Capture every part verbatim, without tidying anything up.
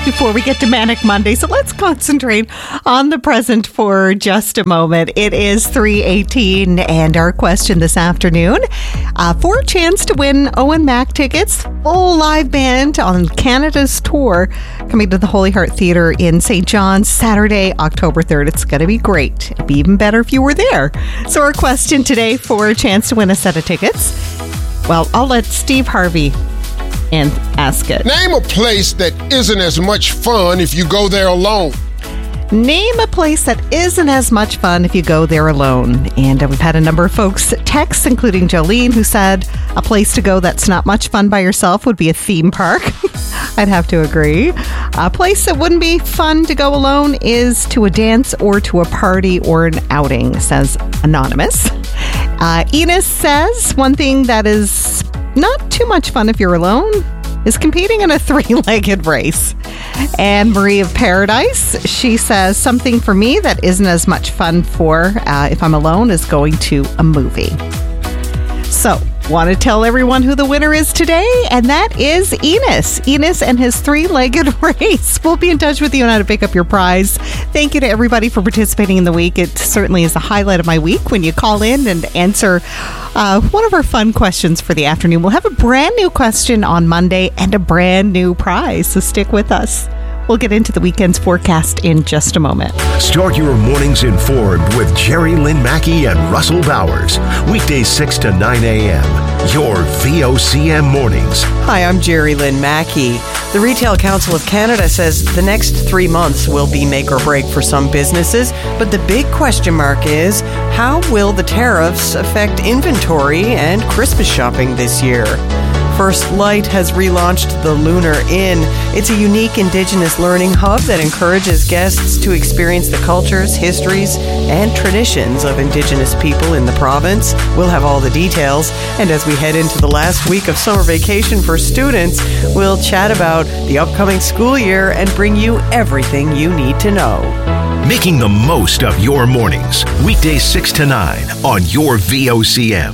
before we get to Manic Monday. So let's concentrate on the present for just a moment. It is three eighteen, and our question this afternoon, uh, for a chance to win Owen Mac tickets, full live band on Canada's tour, coming to the Holy Heart Theatre in Saint John's Saturday, October third. It's going to be great. It'd be even better if you were there. So our question today for a chance to win a set of tickets, well, I'll let Steve Harvey and ask it. Name a place that isn't as much fun if you go there alone. Name a place that isn't as much fun if you go there alone. And uh, we've had a number of folks text, including Jolene, who said a place to go that's not much fun by yourself would be a theme park. I'd have to agree. A place that wouldn't be fun to go alone is to a dance or to a party or an outing, says Anonymous. Uh, Enos says one thing that is not too much fun if you're alone is competing in a three-legged race. And Marie of Paradise, she says something for me that isn't as much fun for uh, if I'm alone is going to a movie. So, want to tell everyone who the winner is today? And that is Enos. Enos and his three-legged race. We'll be in touch with you on how to pick up your prize. Thank you to everybody for participating in the week. It certainly is the highlight of my week when you call in and answer uh, one of our fun questions for the afternoon. We'll have a brand new question on Monday and a brand new prize, so stick with us. We'll get into the weekend's forecast in just a moment. Start your mornings informed with Jerry Lynn Mackey and Russell Bowers. Weekdays six to nine a.m. Your V O C M mornings. Hi, I'm Jerry Lynn Mackey. The Retail Council of Canada says the next three months will be make or break for some businesses, but the big question mark is, how will the tariffs affect inventory and Christmas shopping this year? First Light has relaunched the Lunar Inn. It's a unique Indigenous learning hub that encourages guests to experience the cultures, histories, and traditions of Indigenous people in the province. We'll have all the details. And as we head into the last week of summer vacation for students, we'll chat about the upcoming school year and bring you everything you need to know. Making the most of your mornings. Weekdays six to nine on your V O C M.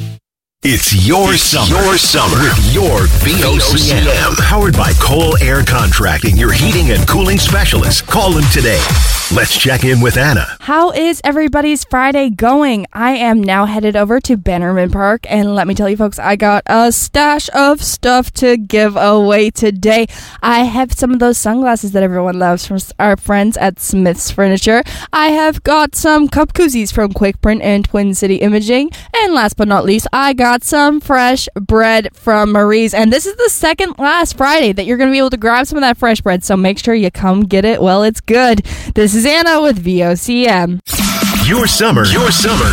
It's your it's summer. Your summer with your V O C M. Powered by Cole Air Contracting, your heating and cooling specialist. Call them today. Let's check in with Anna. How is everybody's Friday going? I am now headed over to Bannerman Park, and let me tell you folks, I got a stash of stuff to give away today. I have some of those sunglasses that everyone loves from our friends at Smith's Furniture. I have got some cup koozies from Quick Print and Twin City Imaging. And last but not least, I got some fresh bread from Marie's. And this is the second last Friday that you're going to be able to grab some of that fresh bread, so make sure you come get it while it's good. This is Anna with V O C M. Your summer. Your summer.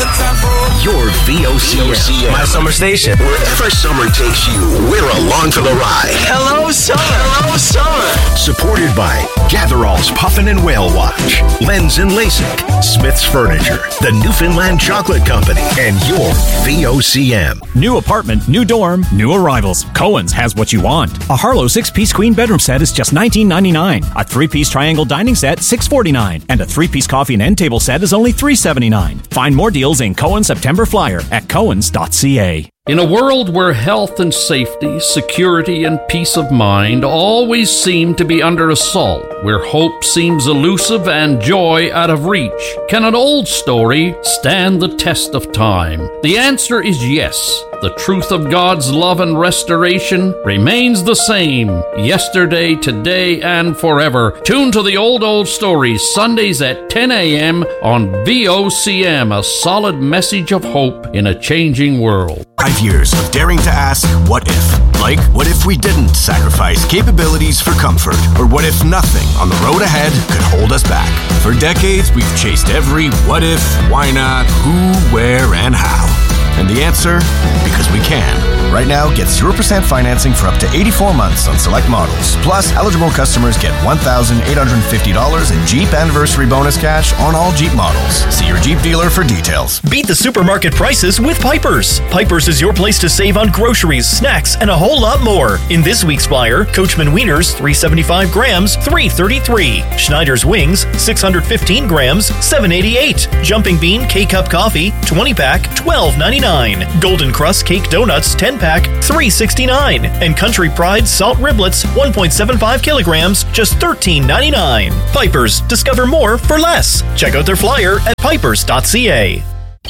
Your V O C M. My summer station. Wherever summer takes you, we're along for the ride. Hello, summer. Hello, summer. Supported by Gatherall's Puffin and Whale Watch, Lens and LASIK, Smith's Furniture, the Newfoundland Chocolate Company, and your V O C M. New apartment, new dorm, new arrivals. Cohen's has what you want. A Harlow six-piece queen bedroom set is just nineteen ninety-nine. A three-piece triangle dining set, six forty-nine. And a three-piece coffee and end table set is only three seventy-nine. Find more deals in Cohen's September Flyer at cohens dot c a. In a world where health and safety, security and peace of mind always seem to be under assault, where hope seems elusive and joy out of reach, can an old story stand the test of time? The answer is yes. The truth of God's love and restoration remains the same, yesterday, today, and forever. Tune to the Old Old Stories, Sundays at ten a.m. on V O C M, a solid message of hope in a changing world. Five years of daring to ask, what if? Like, what if we didn't sacrifice capabilities for comfort? Or what if nothing on the road ahead could hold us back? For decades, we've chased every what if, why not, who, where, and how. And the answer? Because we can. Right now, get zero percent financing for up to eighty-four months on select models. Plus, eligible customers get one thousand eight hundred fifty dollars in Jeep Anniversary Bonus Cash on all Jeep models. See your Jeep dealer for details. Beat the supermarket prices with Piper's. Piper's is your place to save on groceries, snacks, and a whole lot more. In this week's flyer, Coachman Wieners, three seventy-five grams, three thirty-three. Schneider's Wings, six hundred fifteen grams, seven eighty-eight. Jumping Bean K-Cup Coffee, twenty pack, twelve ninety-nine. ninety-nine. Golden Crust Cake Donuts ten pack, three sixty-nine. And Country Pride Salt Riblets one point seven five kilograms, just thirteen ninety-nine. Piper's, discover more for less. Check out their flyer at pipers dot c a.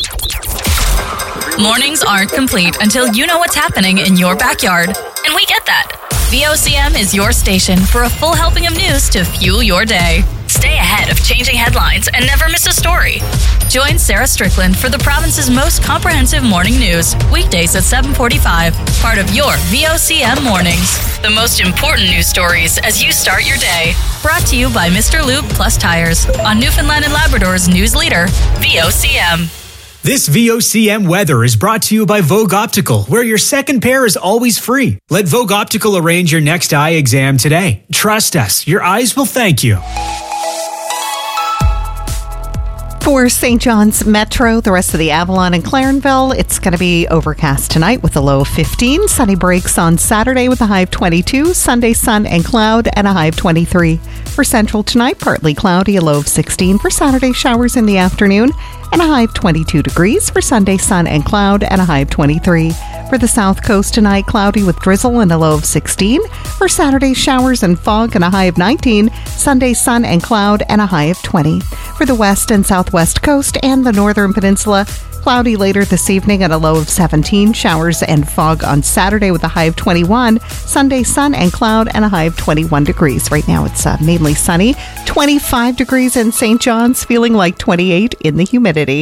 Mornings aren't complete until you know what's happening in your backyard. And we get that. V O C M is your station for a full helping of news to fuel your day. Stay ahead of changing headlines and never miss a story. Join Sarah Strickland for the province's most comprehensive morning news, weekdays at seven forty-five, part of your V O C M Mornings. The most important news stories as you start your day. Brought to you by Mister Lube Plus Tires on Newfoundland and Labrador's news leader, V O C M. This V O C M weather is brought to you by Vogue Optical, where your second pair is always free. Let Vogue Optical arrange your next eye exam today. Trust us, your eyes will thank you. For Saint John's Metro, the rest of the Avalon and Clarenville, it's going to be overcast tonight with a low of fifteen. Sunny breaks on Saturday with a high of twenty-two. Sunday, sun and cloud and a high of twenty-three. For Central tonight, partly cloudy, a low of sixteen. For Saturday, showers in the afternoon and a high of twenty-two degrees. For Sunday, sun and cloud and a high of twenty-three. For the South Coast tonight, cloudy with drizzle and a low of sixteen. For Saturday, showers and fog and a high of nineteen. Sunday, sun and cloud and a high of twenty. For the West and Southwest Coast and the Northern Peninsula, cloudy later this evening at a low of seventeen. Showers and fog on Saturday with a high of twenty-one. Sunday, sun and cloud and a high of twenty-one degrees. Right now it's uh, mainly sunny. twenty-five degrees in Saint John's, feeling like twenty-eight in the humidity.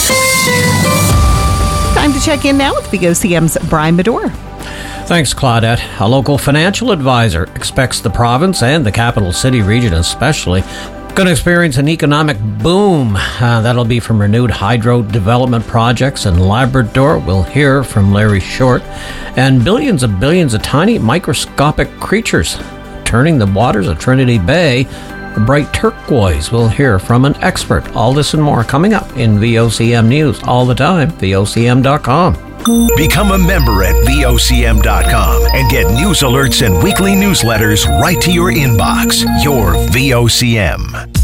Time to check in now with V O C M's Brian Medore. Thanks, Claudette. A local financial advisor expects the province and the capital city region especially going to experience an economic boom. Uh, that'll be from renewed hydro development projects in Labrador. We'll hear from Larry Short. And billions of billions of tiny microscopic creatures turning the waters of Trinity Bay bright turquoise. We'll hear from an expert. All this and more coming up in V O C M News all the time. V O C M dot com. Become a member at V O C M dot com and get news alerts and weekly newsletters right to your inbox. Your V O C M.